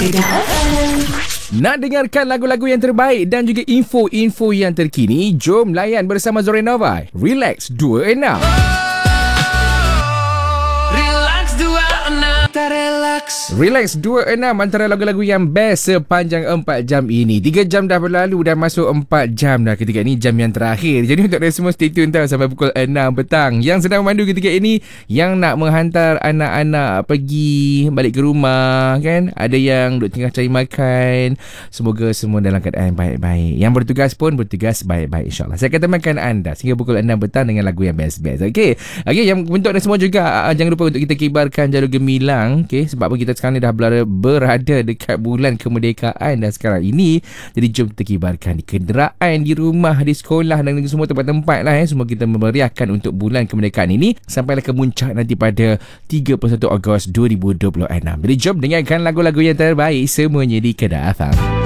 Kedah FM. Nak dengarkan lagu-lagu yang terbaik dan juga info-info yang terkini? Jom layan bersama Zorenova. Relax 26. Relax 26 antara lagu-lagu yang best sepanjang 4 jam ini. 3 jam dah berlalu dan masuk 4 jam dah ketika ini, jam yang terakhir. Jadi untuk anda semua stay tune tau sampai pukul 6 petang. Yang sedang memandu ketika ini, yang nak menghantar anak-anak pergi balik ke rumah kan, ada yang duduk tengah cari makan. Semoga semua dalam keadaan baik-baik. Yang bertugas pun bertugas baik-baik, insyaAllah. Saya akan temankan anda sehingga pukul 6 petang dengan lagu yang best-best. Okey, yang untuk anda semua juga, jangan lupa untuk kita kibarkan jalur gemilang. Okey, sebab apa kita sekarang ni dah berada dekat bulan kemerdekaan dah sekarang ini. Jadi jom kita kibarkan di kenderaan, di rumah, di sekolah dan semua tempat-tempat lah. Semua kita memeriahkan untuk bulan kemerdekaan ini sampailah ke puncak nanti pada 31 Ogos 2026. Jadi jom dengarkan lagu-lagu yang terbaik semuanya di Kedah FM.